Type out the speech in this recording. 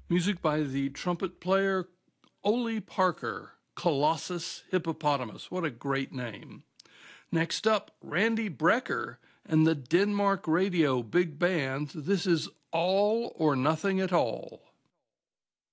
Music by the trumpet player Ole Parker, Colossus Hippopotamus. What a great name. Next up, Randy Brecker and the Denmark Radio Big Band. This is All or Nothing at All.